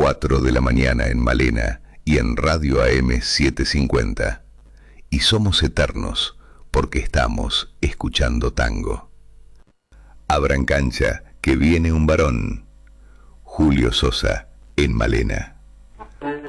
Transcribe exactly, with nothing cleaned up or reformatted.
cuatro de la mañana en Malena y en Radio A M setecientos cincuenta. Y somos eternos porque estamos escuchando tango. Abran cancha, que viene un varón. Julio Sosa, en Malena.